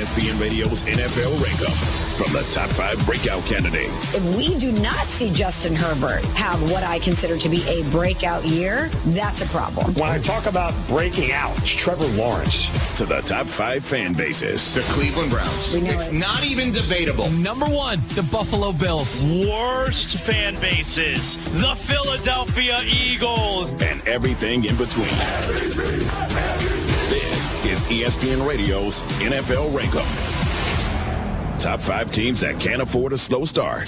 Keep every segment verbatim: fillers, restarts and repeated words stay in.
S P N Radio's N F L Rankup from the top five breakout candidates. If we do not see Justin Herbert have what I consider to be a breakout year, that's a problem. When I talk about breaking out, it's Trevor Lawrence. To the top five fan bases. The Cleveland Browns. We know It's it. not even debatable. Number one, the Buffalo Bills. Worst fan bases, the Philadelphia Eagles. And everything in between. This is E S P N Radio's N F L Rankup. Top five teams that can't afford a slow start.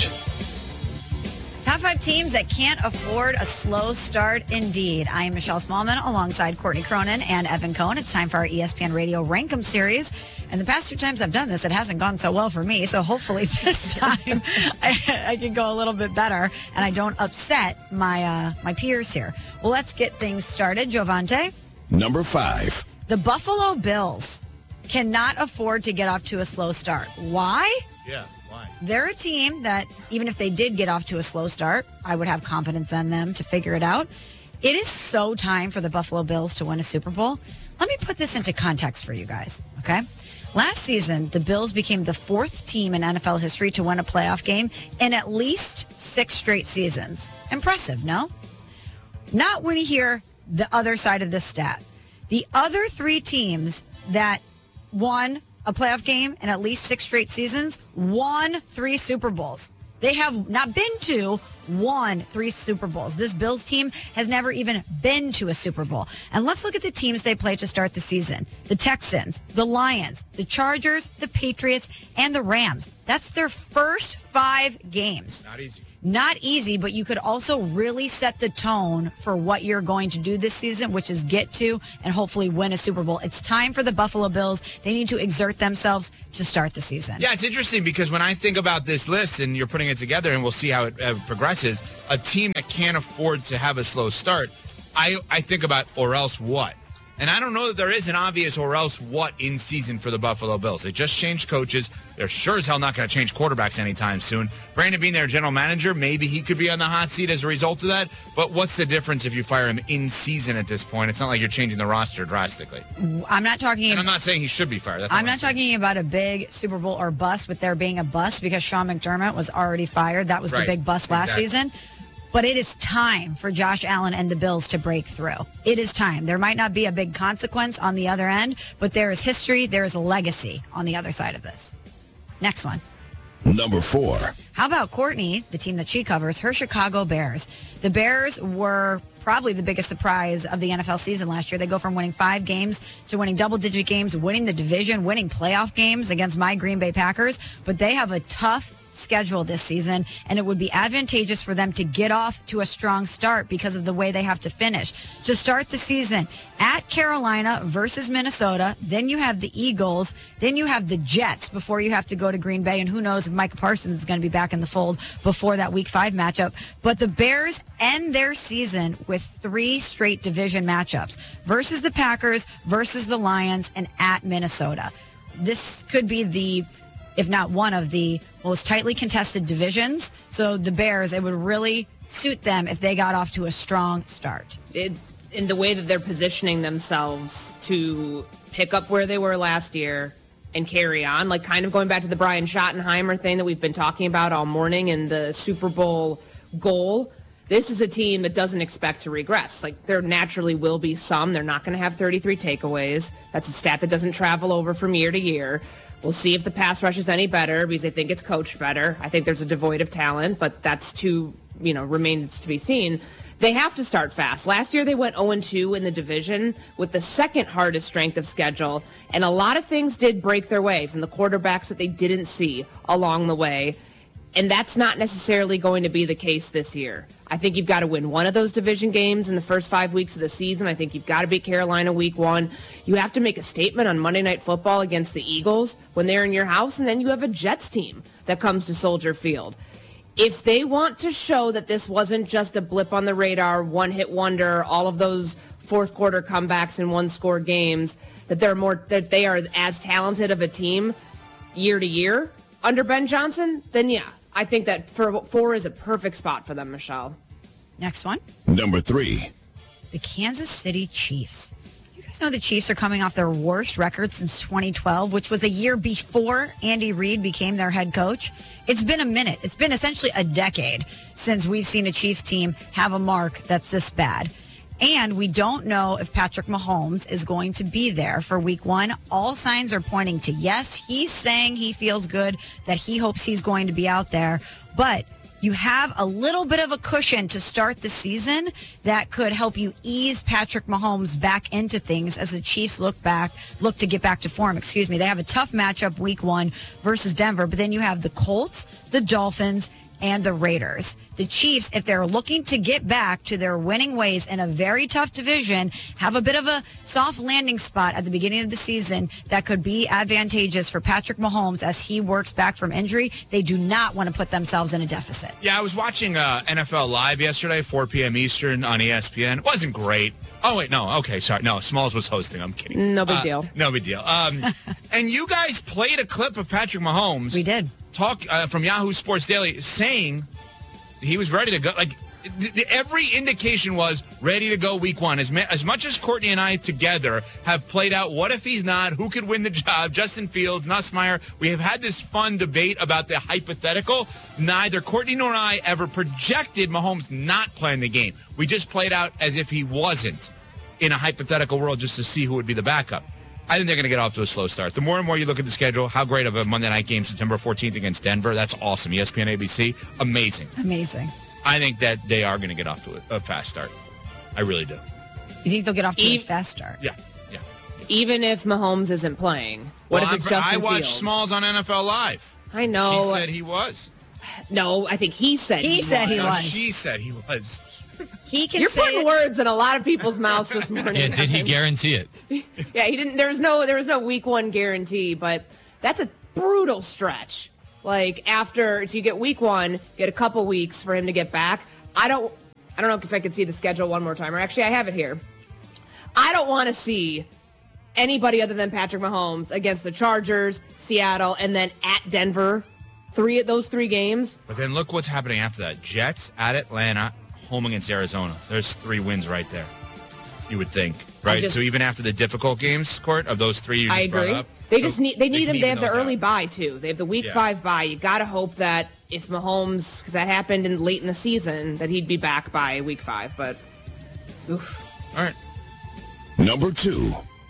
Top five teams that can't afford a slow start indeed. I am Michelle Smallman alongside Courtney Cronin and Evan Cohen. It's time for our E S P N Radio Rankum series. And the past two times I've done this, it hasn't gone so well for me. So hopefully this time I, I can go a little bit better and I don't upset my uh, my peers here. Well, let's get things started. Jovante. Number five. The Buffalo Bills cannot afford to get off to a slow start. Why? Yeah, why? They're a team that, even if they did get off to a slow start, I would have confidence in them to figure it out. It is so time for the Buffalo Bills to win a Super Bowl. Let me put this into context for you guys, okay? Last season, the Bills became the fourth team in N F L history to win a playoff game in at least six straight seasons. Impressive, no? Not when you hear the other side of this stat. The other three teams that won a playoff game in at least six straight seasons won three Super Bowls. They have not been to, won three Super Bowls. This Bills team has never even been to a Super Bowl. And let's look at the teams they played to start the season. The Texans, the Lions, the Chargers, the Patriots, and the Rams. That's their first five games. Not easy. Not easy, but you could also really set the tone for what you're going to do this season, which is get to and hopefully win a Super Bowl. It's time for the Buffalo Bills. They need to exert themselves to start the season. Yeah, it's interesting because when I think about this list and you're putting it together and we'll see how it uh, progresses, a team that can't afford to have a slow start, I, I think about or else what? And I don't know that there is an obvious or else what in season for the Buffalo Bills. They just changed coaches. They're sure as hell not going to change quarterbacks anytime soon. Brandon being their general manager, maybe he could be on the hot seat as a result of that. But what's the difference if you fire him in season at this point? It's not like you're changing the roster drastically. I'm not talking And I'm not saying he should be fired. That's I'm what not saying. talking about a big Super Bowl or bust with there being a bust because Sean McDermott was already fired. That was Right. the big bust last Exactly. season. But it is time for Josh Allen and the Bills to break through. It is time. There might not be a big consequence on the other end, but there is history, there is legacy on the other side of this. Next one. Number four. How about Courtney, the team that she covers, her Chicago Bears? The Bears were probably the biggest surprise of the N F L season last year. They go from winning five games to winning double-digit games, winning the division, winning playoff games against my Green Bay Packers. But they have a tough schedule this season, and it would be advantageous for them to get off to a strong start because of the way they have to finish. To start the season, at Carolina versus Minnesota, then you have the Eagles, then you have the Jets before you have to go to Green Bay, and who knows if Micah Parsons is going to be back in the fold before that week five matchup. But the Bears end their season with three straight division matchups versus the Packers, versus the Lions, and at Minnesota. This could be the, if not one of the most tightly contested divisions. So the Bears, it would really suit them if they got off to a strong start. It, in the way that they're positioning themselves to pick up where they were last year and carry on, like kind of going back to the Brian Schottenheimer thing that we've been talking about all morning and the Super Bowl goal. This is a team that doesn't expect to regress. Like, there naturally will be some. They're not going to have thirty-three takeaways. That's a stat that doesn't travel over from year to year. We'll see if the pass rush is any better because they think it's coached better. I think there's a devoid of talent, but that's to, you know, remains to be seen. They have to start fast. Last year they went oh and two in the division with the second hardest strength of schedule, and a lot of things did break their way from the quarterbacks that they didn't see along the way. And that's not necessarily going to be the case this year. I think you've got to win one of those division games in the first five weeks of the season. I think you've got to beat Carolina week one. You have to make a statement on Monday Night Football against the Eagles when they're in your house, and then you have a Jets team that comes to Soldier Field. If they want to show that this wasn't just a blip on the radar, one-hit wonder, all of those fourth quarter comebacks and one-score games, that they're more that they are as talented of a team year to year under Ben Johnson, then yeah. I think that for four is a perfect spot for them, Michelle. Next one. Number three. The Kansas City Chiefs. You guys know the Chiefs are coming off their worst record since twenty twelve, which was a year before Andy Reid became their head coach? It's been a minute. It's been essentially a decade since we've seen a Chiefs team have a mark that's this bad. And we don't know if Patrick Mahomes is going to be there for week one. All signs are pointing to yes. He's saying he feels good, that he hopes he's going to be out there. But you have a little bit of a cushion to start the season that could help you ease Patrick Mahomes back into things as the Chiefs look back, look to get back to form. Excuse me. They have a tough matchup week one versus Denver, but then you have the Colts, the Dolphins, and the Raiders. The Chiefs, if they're looking to get back to their winning ways in a very tough division, have a bit of a soft landing spot at the beginning of the season that could be advantageous for Patrick Mahomes as he works back from injury. They do not want to put themselves in a deficit. Yeah, I was watching uh, N F L Live yesterday, four p.m. Eastern on E S P N. It wasn't great. Oh, wait, no. Okay, sorry. No, Smalls was hosting. I'm kidding. No big uh, deal. No big deal. Um, and you guys played a clip of Patrick Mahomes. We did. Talk uh, from Yahoo Sports Daily saying he was ready to go. Like, th- th- every indication was ready to go week one. As, ma- as much as Courtney and I together have played out, what if he's not? Who could win the job? Justin Fields, Nussmeier. We have had this fun debate about the hypothetical. Neither Courtney nor I ever projected Mahomes not playing the game. We just played out as if he wasn't in a hypothetical world just to see who would be the backup. I think they're going to get off to a slow start. The more and more you look at the schedule, how great of a Monday night game, September fourteenth against Denver. That's awesome. E S P N, A B C, amazing. Amazing. I think that they are going to get off to a, a fast start. I really do. You think they'll get off to Eve- a fast start? Yeah, yeah. Even if Mahomes isn't playing, what well, if it's I'm, Justin I watched Fields? Smalls on N F L Live. I know. She said he was. No, I think he said he, He said was. he No, was. she said he was. He can You're say putting it. words in a lot of people's mouths this morning. Yeah, did he Evan. guarantee it? Yeah, he didn't. There was no. There was no week one guarantee, but that's a brutal stretch. Like after, so you get week one, get a couple weeks for him to get back. I don't. I don't know if I could see the schedule one more time. Or actually, I have it here. I don't want to see anybody other than Patrick Mahomes against the Chargers, Seattle, and then at Denver. Three of those three games. But then look what's happening after that. Jets at Atlanta, home against Arizona. There's three wins right there. You would think, right? just- so even after the difficult games, Court, of those three you just I brought agree. up. They so just need. They need can him. They have even the those early out. bye too. They have the week Yeah. five bye. You got to hope that if Mahomes, because that happened in late in the season, that he'd be back by week five. But, oof. All right. Number two.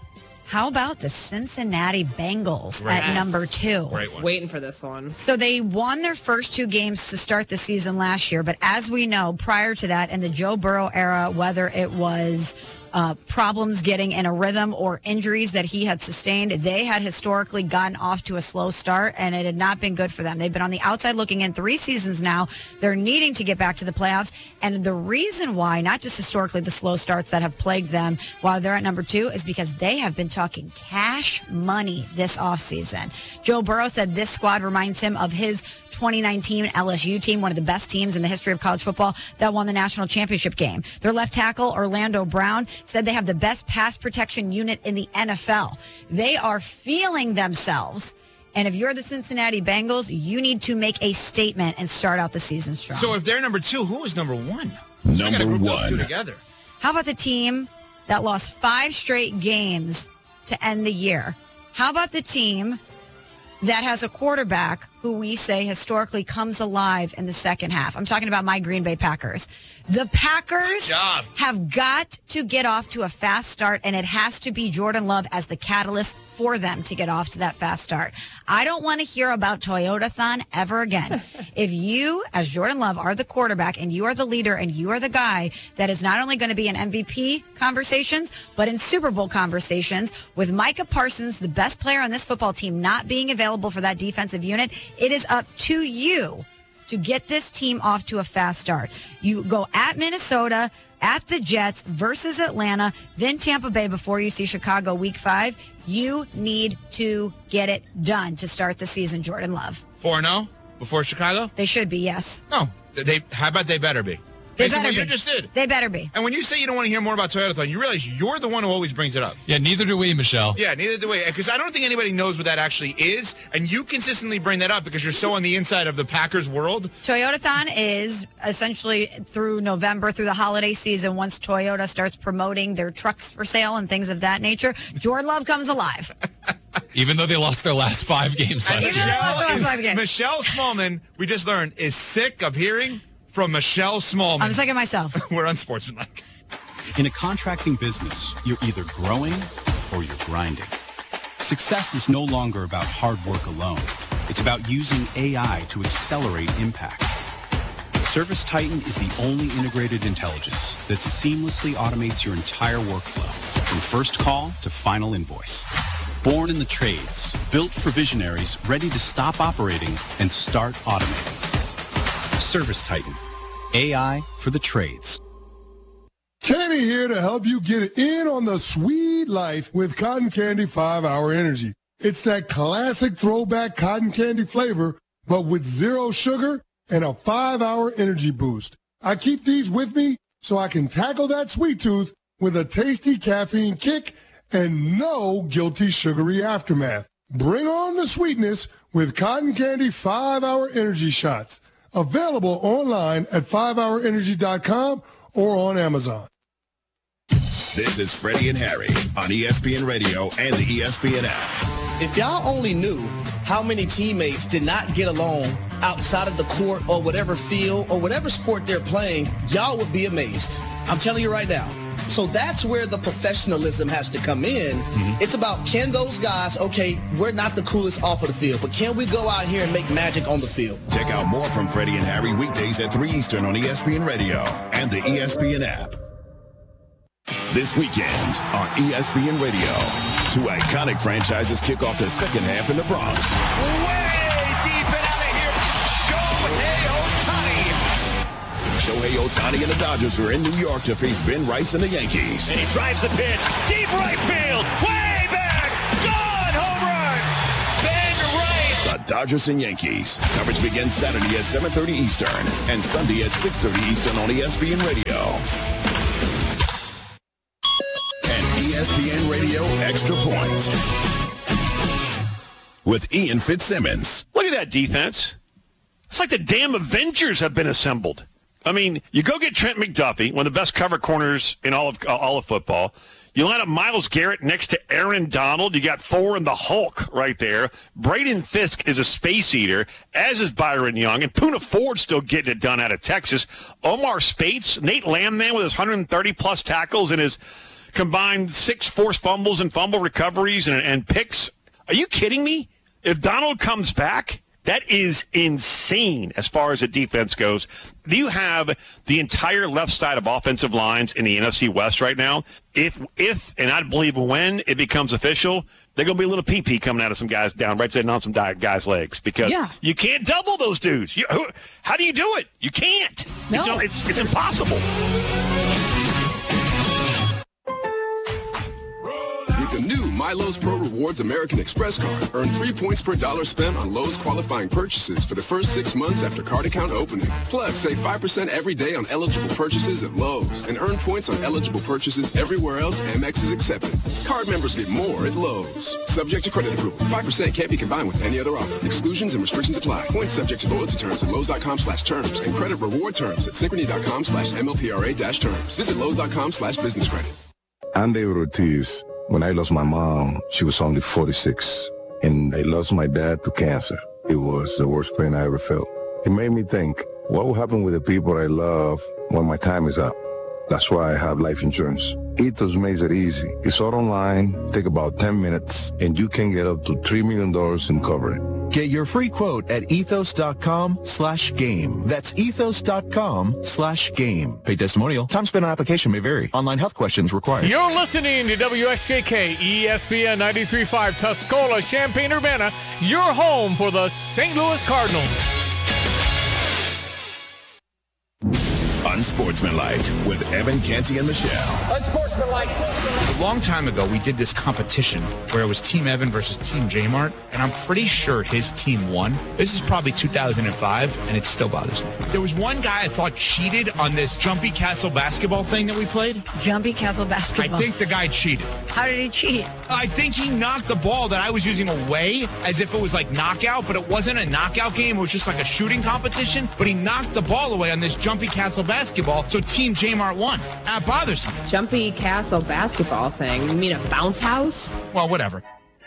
How about the Cincinnati Bengals Great. at Yes. number two? Great one. Waiting for this one. So they won their first two games to start the season last year, but as we know, prior to that, in the Joe Burrow era, whether it was uh, problems getting in a rhythm or injuries that he had sustained, they had historically gotten off to a slow start, and it had not been good for them. They've been on the outside looking in three seasons now. They're needing to get back to the playoffs, and the reason why, not just historically the slow starts that have plagued them while they're at number two, is because they have been talking cash money this offseason. Joe Burrow said this squad reminds him of his twenty nineteen L S U team, one of the best teams in the history of college football that won the national championship game. Their left tackle, Orlando Brown, said they have the best pass protection unit in the N F L. They are feeling themselves. And if you're the Cincinnati Bengals, you need to make a statement and start out the season strong. So if they're number two, who is number one? I gotta Number group those two one. together. How about the team that lost five straight games to end the year? How about the team that has a quarterback who we say historically comes alive in the second half? I'm talking about my Green Bay Packers. The Packers job. have got to get off to a fast start, and it has to be Jordan Love as the catalyst for them to get off to that fast start. I don't want to hear about Toyota-thon ever again. If you, as Jordan Love, are the quarterback and you are the leader and you are the guy that is not only going to be in M V P conversations, but in Super Bowl conversations, with Micah Parsons, the best player on this football team, not being available for that defensive unit, it is up to you to get this team off to a fast start. You go at Minnesota, at the Jets versus Atlanta, then Tampa Bay before you see Chicago week five. You need to get it done to start the season, Jordan Love. four and oh before Chicago? They should be, yes. No. They, how about they better be? They Based on better what be. you just did. They better be. And when you say you don't want to hear more about Toyotathon, you realize you're the one who always brings it up. Yeah, neither do we, Michelle. Yeah, neither do we. Because I don't think anybody knows what that actually is. And you consistently bring that up because you're so on the inside of the Packers world. Toyotathon is essentially through November, through the holiday season, once Toyota starts promoting their trucks for sale and things of that nature, Jordan Love comes alive. Even though they lost their last five games And last Even year. though they lost their last is- five games. Michelle Smallman, we just learned, is sick of hearing from Michelle Smallman. I'm sick of myself. We're unsportsmanlike. In a contracting business, you're either growing or you're grinding. Success is no longer about hard work alone. It's about using A I to accelerate impact. Service Titan is the only integrated intelligence that seamlessly automates your entire workflow, from first call to final invoice. Born in the trades, built for visionaries ready to stop operating and start automating. Service Titan, A I for the trades. Kenny here to help you get in on the sweet life with Cotton Candy five hour Energy. It's that classic throwback cotton candy flavor, but with zero sugar and a five hour energy boost. I keep these with me so I can tackle that sweet tooth with a tasty caffeine kick and no guilty sugary aftermath. Bring on the sweetness with Cotton Candy five hour Energy Shots. Available online at five hour energy dot com or on Amazon. This is Freddie and Harry on E S P N Radio and the E S P N app. If y'all only knew how many teammates did not get along outside of the court or whatever field or whatever sport they're playing, y'all would be amazed. I'm telling you right now. So that's where the professionalism has to come in. Mm-hmm. It's about, can those guys, okay, we're not the coolest off of the field, but can we go out here and make magic on the field? Check out more from Freddie and Harry weekdays at three Eastern on E S P N Radio and the E S P N app. This weekend on E S P N Radio, two iconic franchises kick off the second half in the Bronx. Way deep and out of here, Shohei Ohtani. Shohei Ohtani and the Dodgers are in New York to face Ben Rice and the Yankees. And he drives the pitch. Deep right field. Way back. Gone. Home run. Ben Rice. The Dodgers and Yankees. Coverage begins Saturday at seven thirty Eastern and Sunday at six thirty Eastern on E S P N Radio. And E S P N Radio Extra Point with Ian Fitzsimmons. Look at that defense. It's like the damn Avengers have been assembled. I mean, you go get Trent McDuffie, one of the best cover corners in all of uh, all of football. You line up Myles Garrett next to Aaron Donald. You got Thor and the Hulk right there. Braden Fisk is a space eater, as is Byron Young. And Poona Ford still getting it done out of Texas. Omar Spates, Nate Landman with his one hundred thirty-plus tackles and his combined six forced fumbles and fumble recoveries and, and picks. Are you kidding me? If Donald comes back, that is insane as far as the defense goes. You have the entire left side of offensive lines in the N F C West right now. If, if and I believe when it becomes official, they're going to be a little pee-pee coming out of some guys down, right sitting on some guys' legs because Yeah. you can't double those dudes. You, who, how do you do it? You can't. No. It's, it's, it's impossible. With the new MyLowe's Pro Rewards American Express card, earn three points per dollar spent on Lowe's qualifying purchases for the first six months after card account opening. Plus, save five percent every day on eligible purchases at Lowe's and earn points on eligible purchases everywhere else Amex is accepted. Card members get more at Lowe's. Subject to credit approval. five percent can't be combined with any other offer. Exclusions and restrictions apply. Points subject to loyalty terms at Lowe's.com slash terms and credit reward terms at Synchrony.com slash MLPRA dash terms. Visit Lowe's.com slash business credit. I'm David Ortiz. When I lost my mom, she was only forty-six, and I lost my dad to cancer. It was the worst pain I ever felt. It made me think, what will happen with the people I love when my time is up? That's why I have life insurance. Ethos makes it easy. It's all online, take about ten minutes, and you can get up to three million dollars in coverage. Get your free quote at ethos.com slash game. That's ethos.com slash game. Paid testimonial. Time spent on application may vary. Online health questions required. You're listening to W S J K E S P N ninety-three point five Tuscola, Champaign-Urbana, your home for the Saint Louis Cardinals. Unsportsmanlike with Evan Canty and Michelle. Unsportsmanlike. A long time ago, we did this competition where it was Team Evan versus Team J-Mart, and I'm pretty sure his team won. This is probably two thousand five, and it still bothers me. There was one guy I thought cheated on this Jumpy Castle basketball thing that we played. Jumpy Castle basketball. I think the guy cheated. How did he cheat? I think he knocked the ball that I was using away as if it was like knockout, but it wasn't a knockout game. It was just like a shooting competition, but he knocked the ball away on this Jumpy Castle basketball, so Team J-Mart won. That bothers me. Jumpy Castle basketball thing? You mean a bounce house? Well, whatever.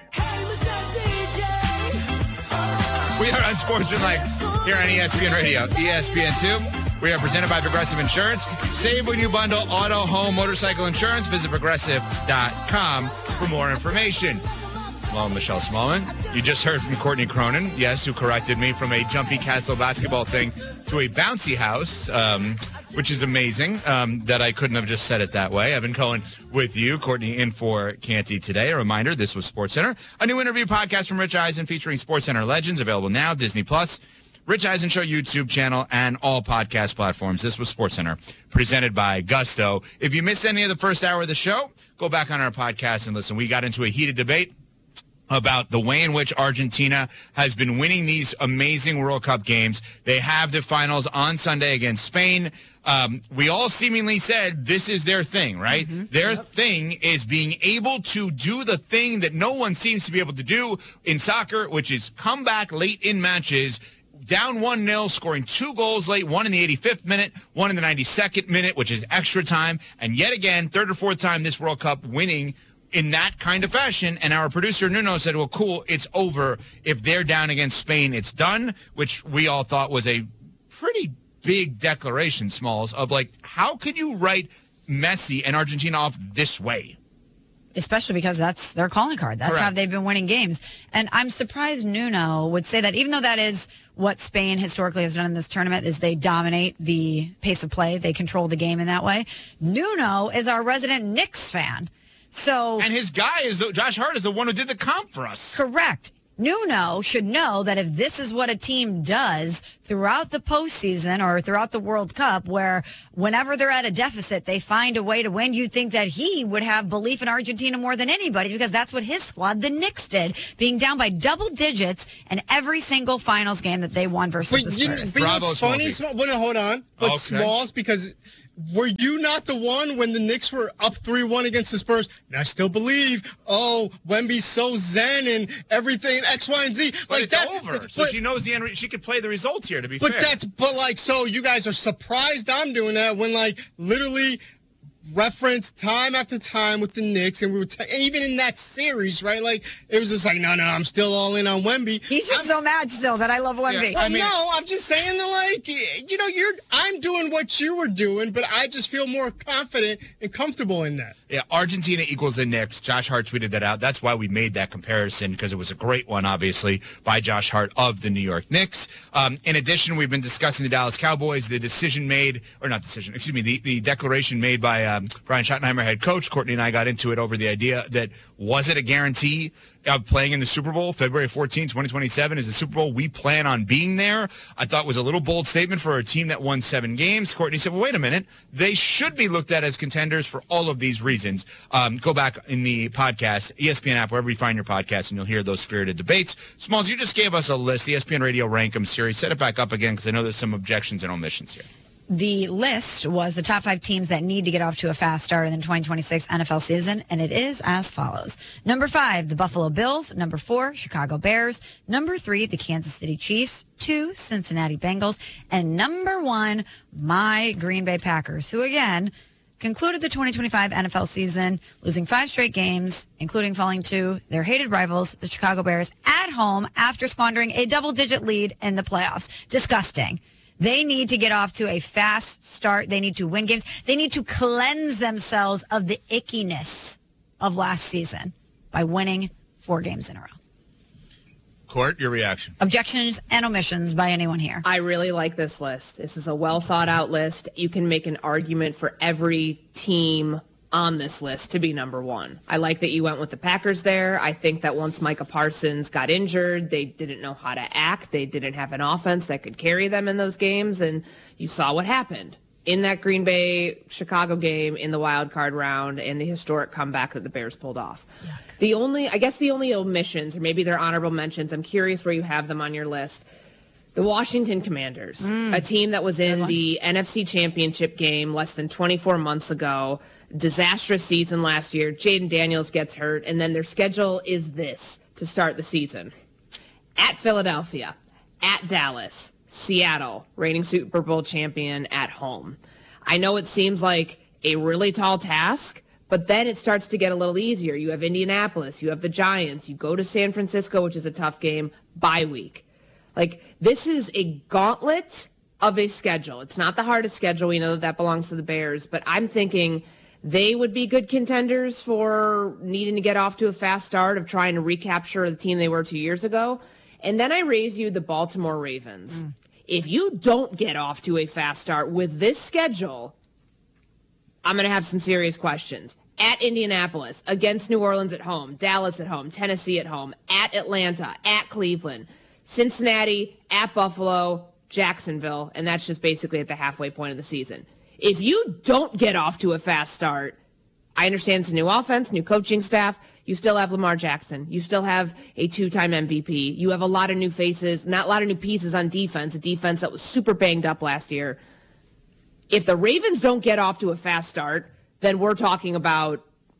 We are Unsportsmanlike here on E S P N Radio, E S P N two. We are presented by Progressive Insurance. Save when you bundle auto, home, motorcycle insurance. Visit progressive dot com for more information. Well, Michelle Smallman, you just heard from Courtney Cronin, yes, who corrected me from a Jumpy Castle basketball thing to a bouncy house, um, which is amazing um, that I couldn't have just said it that way. Evan Cohen with you, Courtney in for Canty today. A reminder, this was SportsCenter, a new interview podcast from Rich Eisen featuring SportsCenter legends, available now, Disney Plus, Rich Eisen Show YouTube channel, and all podcast platforms. This was SportsCenter, presented by Gusto. If you missed any of the first hour of the show, go back on our podcast and listen. We got into a heated debate about the way in which Argentina has been winning these amazing World Cup games. They have the finals on Sunday against Spain. Um, we all seemingly said this is their thing, right? Mm-hmm. Their yep. thing is being able to do the thing that no one seems to be able to do in soccer, which is come back late in matches, down one nil, scoring two goals late, one in the eighty-fifth minute, one in the ninety-second minute, which is extra time. And yet again, third or fourth time this World Cup winning in that kind of fashion. And our producer Nuno said, well, cool, it's over. If they're down against Spain, it's done, which we all thought was a pretty big declaration, Smalls, of like, how could you write Messi and Argentina off this way? Especially because that's their calling card. That's Correct. How they've been winning games. And I'm surprised Nuno would say that, even though that is what Spain historically has done in this tournament, is they dominate the pace of play. They control the game in that way. Nuno is our resident Knicks fan. So, and his guy is the, Josh Hart is the one who did the comp for us. Correct. Nuno should know that if this is what a team does throughout the postseason or throughout the World Cup, where whenever they're at a deficit, they find a way to win, you'd think that he would have belief in Argentina more than anybody, because that's what his squad, the Knicks, did, being down by double digits in every single finals game that they won versus Wait, the Spurs. You, but Bravo, it's funny, Small, well, no, hold on, but okay. Smalls, because were you not the one when the Knicks were up three one against the Spurs? And I still believe, oh, Wemby's so zen and everything, X, Y, and Z. But like it's that, over. But, so she knows the end. Re- she could play the results here, to be but fair. But that's, but like, so you guys are surprised I'm doing that when, like, literally reference time after time with the Knicks, and we were t- even in that series, right? Like, it was just like, no, no, I'm still all in on Wemby. He's just I'm, so mad still that I love Wemby. Yeah, well, I mean, no, I'm just saying that, like, you know, you're I'm doing what you were doing, but I just feel more confident and comfortable in that. Yeah, Argentina equals the Knicks. Josh Hart tweeted that out. That's why we made that comparison, because it was a great one, obviously, by Josh Hart of the New York Knicks. Um, in addition, we've been discussing the Dallas Cowboys, the decision made, or not decision, excuse me, the, the declaration made by um, Brian Schottenheimer, head coach. Courtney and I got into it over the idea that, was it a guarantee of playing in the Super Bowl February fourteenth, twenty twenty-seven is the Super Bowl we plan on being there? I thought it was a little bold statement for a team that won seven games. Courtney said, well, wait a minute. They should be looked at as contenders for all of these reasons. Um, go back in the podcast, E S P N app, wherever you find your podcast, and you'll hear those spirited debates. Smalls, you just gave us a list, E S P N Radio Rank 'em series. Set it back up again, because I know there's some objections and omissions here. The list was the top five teams that need to get off to a fast start in the twenty twenty-six N F L season, and it is as follows. Number five, the Buffalo Bills. Number four, Chicago Bears. Number three, the Kansas City Chiefs. Two, Cincinnati Bengals. And number one, my Green Bay Packers, who, again, concluded the twenty twenty-five N F L season losing five straight games, including falling to their hated rivals, the Chicago Bears, at home after squandering a double-digit lead in the playoffs. Disgusting. They need to get off to a fast start. They need to win games. They need to cleanse themselves of the ickiness of last season by winning four games in a row. Court, your reaction. Objections and omissions by anyone here? I really like this list. This is a well thought out list. You can make an argument for every team on this list to be number one. I like that you went with the Packers there. I think that once Micah Parsons got injured, they didn't know how to act. They didn't have an offense that could carry them in those games, and you saw what happened. in that Green Bay Chicago game in the wild card round and the historic comeback that the Bears pulled off. Yuck. The only, I guess the only omissions, or maybe they're honorable mentions, I'm curious where you have them on your list. The Washington Commanders, mm. a team that was in the N F C Championship game less than twenty-four months ago. Disastrous season last year. Jaden Daniels gets hurt, and then their schedule is this to start the season. At Philadelphia, at Dallas, Seattle, reigning Super Bowl champion at home. I know it seems like a really tall task, but then it starts to get a little easier. You have Indianapolis, you have the Giants, you go to San Francisco, which is a tough game, bye week. Like, this is a gauntlet of a schedule. It's not the hardest schedule. We know that that belongs to the Bears, but I'm thinking they would be good contenders for needing to get off to a fast start of trying to recapture the team they were two years ago. And then I raise you the Baltimore Ravens. Mm. If you don't get off to a fast start with this schedule, I'm going to have some serious questions. At Indianapolis, against New Orleans at home, Dallas at home, Tennessee at home, at Atlanta, at Cleveland, Cincinnati, at Buffalo, Jacksonville, and that's just basically at the halfway point of the season. If you don't get off to a fast start, I understand it's a new offense, new coaching staff. You still have Lamar Jackson. You still have a two-time M V P. You have a lot of new faces, not a lot of new pieces on defense, a defense that was super banged up last year. If the Ravens don't get off to a fast start, then we're talking about,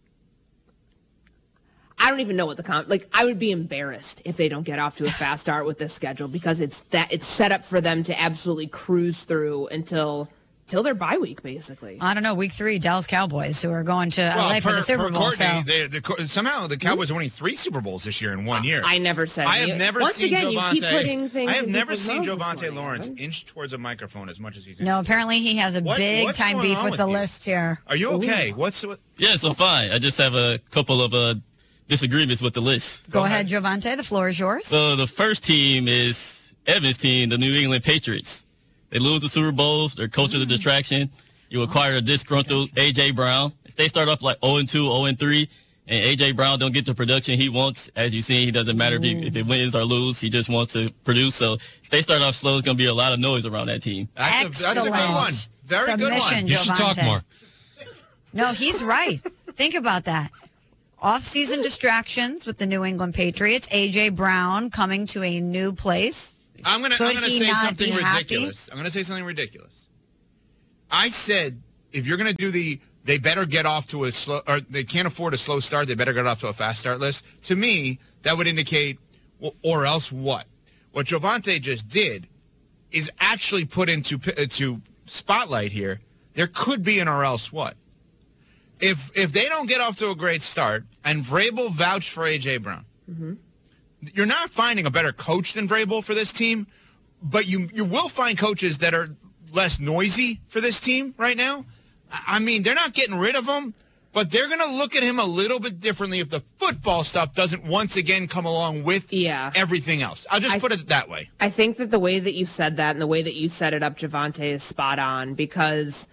I don't even know what the con like. I would be embarrassed if they don't get off to a fast start with this schedule, because it's that it's set up for them to absolutely cruise through until till their bye week, basically. I don't know. Week three, Dallas Cowboys, who are going to well, L A per, for the Super per Bowl. Courtney, so. they, the, somehow the Cowboys are winning three Super Bowls this year in one year. I never said. I have you. never Once seen again, you keep putting things I have in never people's seen mouths Javonte this Lawrence morning. inch towards a microphone as much as he's. No, apparently he has a What- big what's time going beef on with with the you? list here. Are you okay? Ooh. What's what? Yes, I'm fine. I just have a couple of uh, disagreements with the list. Go, Go ahead, Javonte. The floor is yours. So the first team is Evan's team, the New England Patriots. They lose the Super Bowl. Their coach is a distraction. You acquire a disgruntled A J. Brown. If they start off like oh and two, oh and three, and A J. Brown don't get the production he wants, as you see, he doesn't matter if, he, if it wins or lose. He just wants to produce. So if they start off slow, it's going to be a lot of noise around that team. That's a, that's a good one. Very Submission, good one. You should talk Javonte. more. No, he's right. Think about that. Off-season distractions with the New England Patriots. A J. Brown coming to a new place. I'm gonna Could I'm gonna he say not something be happy? ridiculous. I'm gonna say something ridiculous. I said if you're gonna do the they better get off to a slow or they can't afford a slow start, they better get off to a fast start list. To me, that would indicate well, or else what? What Javonte just did is actually put into to spotlight here. There could be an or else what. If if they don't get off to a great start and Vrabel vouched for A J. Brown, Mm-hmm. you're not finding a better coach than Vrabel for this team, but you you will find coaches that are less noisy for this team right now. I mean, they're not getting rid of him, but they're going to look at him a little bit differently if the football stuff doesn't once again come along with yeah. everything else. I'll just I, put it that way. I think that the way that you said that and the way that you set it up, Javonte, is spot on, because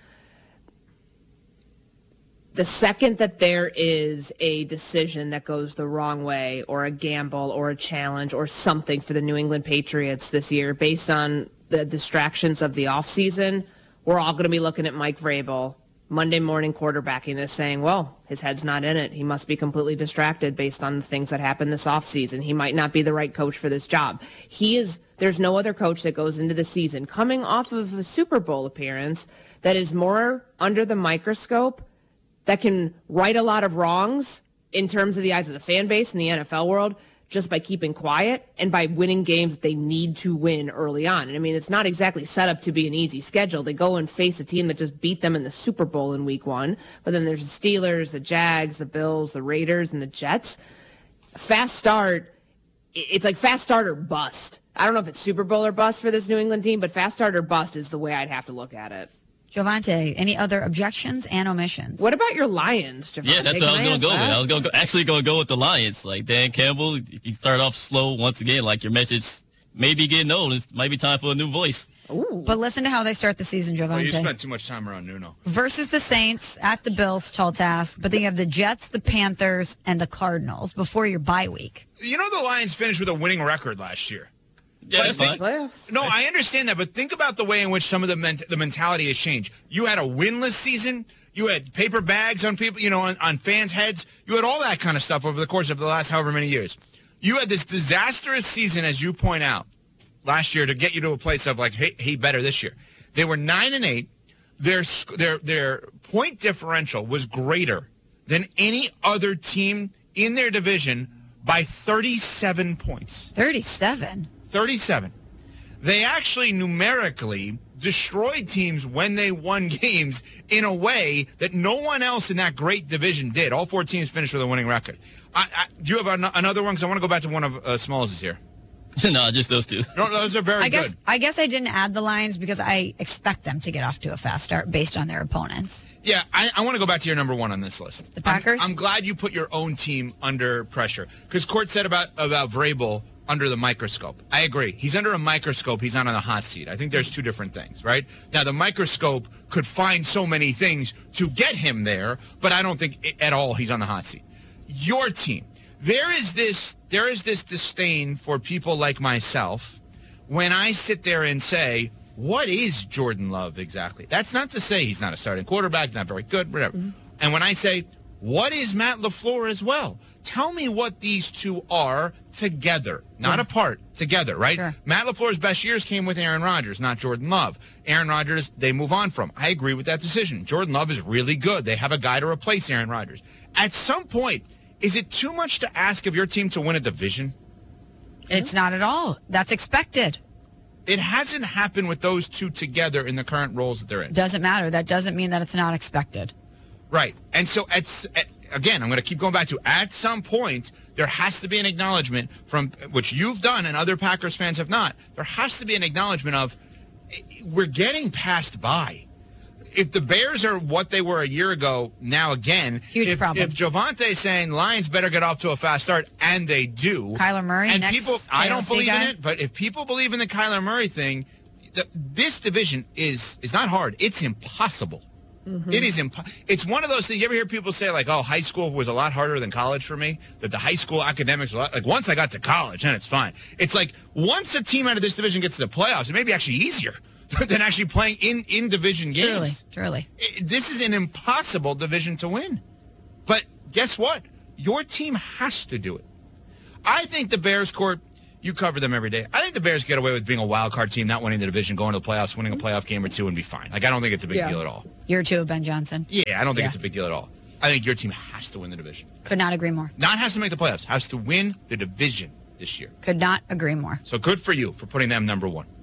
the second that there is a decision that goes the wrong way or a gamble or a challenge or something for the New England Patriots this year based on the distractions of the offseason, we're all going to be looking at Mike Vrabel Monday morning quarterbacking this saying, well, his head's not in it. He must be completely distracted based on the things that happened this offseason. He might not be the right coach for this job. He is, there's no other coach that goes into the season coming off of a Super Bowl appearance that is more under the microscope, that can right a lot of wrongs in terms of the eyes of the fan base in the N F L world just by keeping quiet and by winning games they need to win early on. And I mean, it's not exactly set up to be an easy schedule. They go and face a team that just beat them in the Super Bowl in week one. But then there's the Steelers, the Jags, the Bills, the Raiders, and the Jets. Fast start, it's like fast start or bust. I don't know if it's Super Bowl or bust for this New England team, but fast start or bust is the way I'd have to look at it. Javonte, any other objections and omissions? What about your Lions, Javonte? Yeah, that's Can what I was going to go that? with. I was going to actually going to go with the Lions. Like Dan Campbell, if you start off slow once again, like your message may be getting old. It might be time for a new voice. Ooh. But listen to how they start the season, Javonte. Well, you spent too much time around Nuno. Versus the Saints, at the Bills, tall task. But then you have the Jets, the Panthers, and the Cardinals before your bye week. You know the Lions finished with a winning record last year. Yeah, that's think, fine. No, I understand that, but think about the way in which some of the ment- the mentality has changed. You had a winless season. You had paper bags on people, you know, on, on fans' heads. You had all that kind of stuff over the course of the last however many years. You had this disastrous season, as you point out, last year to get you to a place of like, hey, hey, better this year. They were nine and eight. Their their their point differential was greater than any other team in their division by thirty-seven points. thirty-seven? thirty-seven. They actually numerically destroyed teams when they won games in a way that no one else in that great division did. All four teams finished with a winning record. I, I, do you have an, another one? Because I want to go back to one of uh, Smalls' here. No, just those two. No, those are very I guess, good. I guess I didn't add the Lions because I expect them to get off to a fast start based on their opponents. Yeah, I, I want to go back to your number one on this list. The Packers? I'm, I'm glad you put your own team under pressure. Because Court said about, about Vrabel under the microscope. I agree. He's under a microscope. He's not on the hot seat. I think there's two different things, right? Now, the microscope could find so many things to get him there, but I don't think at all he's on the hot seat. Your team. There is this there is this disdain for people like myself when I sit there and say, what is Jordan Love exactly? That's not to say he's not a starting quarterback, not very good, whatever. Mm-hmm. And when I say, what is Matt LaFleur as well? Tell me what these two are together, not yeah. apart, together, right? Sure. Matt LaFleur's best years came with Aaron Rodgers, not Jordan Love. Aaron Rodgers, they move on from. I agree with that decision. Jordan Love is really good. They have a guy to replace Aaron Rodgers. At some point, is it too much to ask of your team to win a division? It's not at all. That's expected. It hasn't happened with those two together in the current roles that they're in. Doesn't matter. That doesn't mean that it's not expected. Right. And so, at, at, again, I'm going to keep going back to, at some point, there has to be an acknowledgement from, which you've done and other Packers fans have not, there has to be an acknowledgement of, we're getting passed by. If the Bears are what they were a year ago, now again, Huge if, problem. if Javonte's saying Lions better get off to a fast start, and they do. Kyler Murray, and next people, I don't believe guy. in it, but if people believe in the Kyler Murray thing, the, this division is is not hard. It's impossible. Mm-hmm. It is impo- It's one of those things. You ever hear people say, like, oh, high school was a lot harder than college for me? That the high school academics were a lot, like, once I got to college, then it's fine. It's like, once a team out of this division gets to the playoffs, it may be actually easier than actually playing in, in division games. Truly, truly. It, this is an impossible division to win. But guess what? Your team has to do it. I think the Bears, Court, you cover them every day. I think the Bears get away with being a wild card team, not winning the division, going to the playoffs, winning a playoff game or two, and be fine. Like, I don't think it's a big yeah. deal at all. Year two of Ben Johnson. Yeah, I don't think yeah. it's a big deal at all. I think your team has to win the division. Could not agree more. Not has to make the playoffs, has to win the division this year. Could not agree more. So good for you for putting them number one.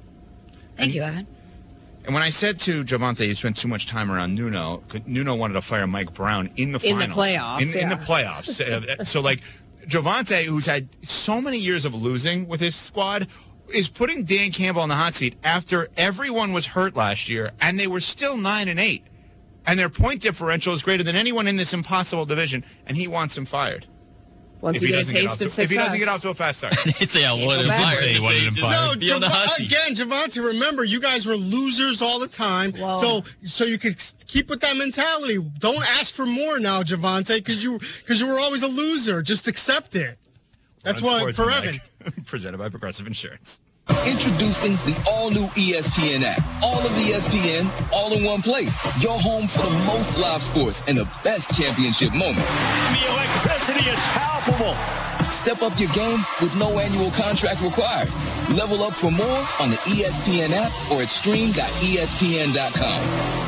Thank and, you, Evan. And when I said to Javonte, you spent too much time around Nuno, Nuno wanted to fire Mike Brown in the in finals. The playoffs, in, yeah. in the playoffs. So, like, Javonte, who's had so many years of losing with his squad, is putting Dan Campbell in the hot seat after everyone was hurt last year, and they were still nine and eight. And their point differential is greater than anyone in this impossible division, and he wants him fired. Once if you he get a doesn't get taste off to, of success. If he doesn't get off to a fast start. They'd say I wanted him back. fired. Say he wanted him Just fired. No, be on the hot Jav- seat. again, Javonte, remember, you guys were losers all the time. Whoa. So so you could keep with that mentality. Don't ask for more now, Javonte, because you, because you were always a loser. Just accept it. That's Run why, Sports for with Evan. Mike. Presented by Progressive Insurance. Introducing the all-new E S P N app. All of E S P N, all in one place. Your home for the most live sports and the best championship moments. The electricity is palpable. Step up your game with no annual contract required. Level up for more on the E S P N app or at stream dot E S P N dot com.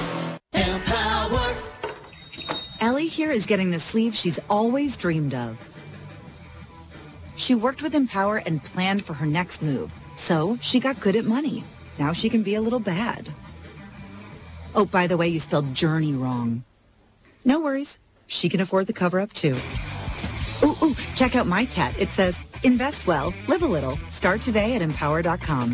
Empower. Ellie here is getting the sleeve she's always dreamed of. She worked with Empower and planned for her next move. So she got good at money. Now she can be a little bad. Oh, by the way, you spelled journey wrong. No worries. She can afford the cover-up, too. Ooh, ooh, check out my tat. It says, invest well, live a little. Start today at empower dot com.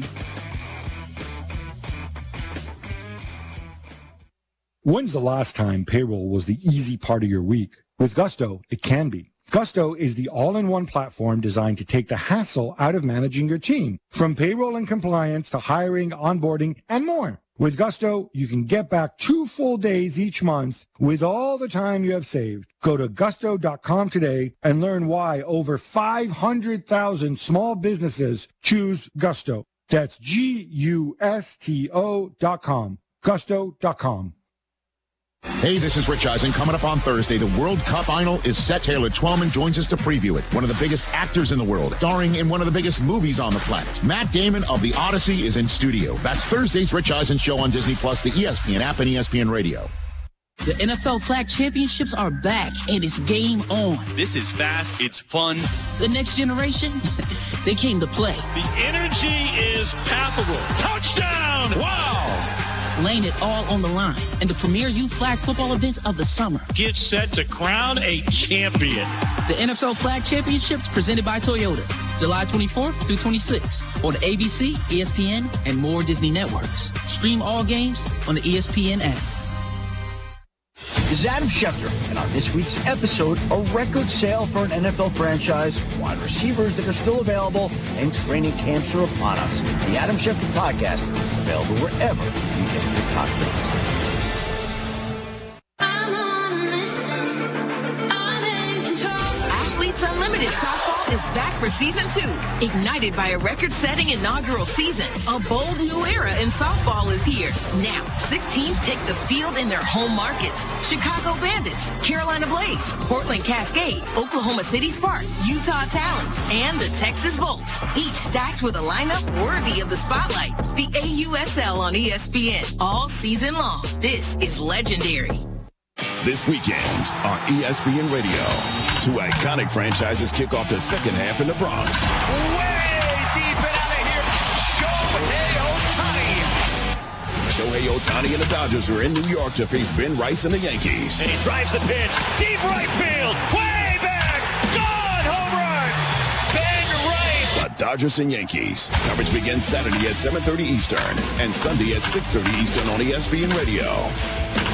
When's the last time payroll was the easy part of your week? With Gusto, it can be. Gusto is the all-in-one platform designed to take the hassle out of managing your team, from payroll and compliance to hiring, onboarding, and more. With Gusto, you can get back two full days each month with all the time you have saved. Go to gusto dot com today and learn why over five hundred thousand small businesses choose Gusto. That's G U S T O dot com. gusto dot com. Hey, this is Rich Eisen. Coming up on Thursday, the World Cup final is set. Taylor Twellman joins us to preview it. One of the biggest actors in the world, starring in one of the biggest movies on the planet. Matt Damon of The Odyssey is in studio. That's Thursday's Rich Eisen show on Disney Plus, the E S P N app, and E S P N Radio. The N F L Flag Championships are back, and it's game on. This is fast. It's fun. The next generation, they came to play. The energy is palpable. Touchdown! Wow! Laying it all on the line and the premier youth flag football event of the summer. Get set to crown a champion. The N F L Flag Championships presented by Toyota, July twenty-fourth through twenty-sixth on A B C, E S P N, and more Disney networks. Stream all games on the E S P N app. This is Adam Schefter, and on this week's episode, a record sale for an N F L franchise, wide receivers that are still available, and training camps are upon us. The Adam Schefter Podcast, available wherever you get your podcasts. Athletes Unlimited Softball is back for season two. Ignited by a record-setting inaugural season, a bold new era in softball is here. Now, six teams take the field in their home markets. Chicago Bandits, Carolina Blaze, Portland Cascade, Oklahoma City Sparks, Utah Talons, and the Texas Volts. Each stacked with a lineup worthy of the spotlight. The A U S L on E S P N all season long. This is legendary. This weekend on E S P N Radio, two iconic franchises kick off the second half in the Bronx. Way deep and out of here, Shohei Ohtani. Shohei Ohtani and the Dodgers are in New York to face Ben Rice and the Yankees. And he drives the pitch, deep right field, way back, gone, home run, Ben Rice. The Dodgers and Yankees. Coverage begins Saturday at seven thirty Eastern and Sunday at six thirty Eastern on E S P N Radio.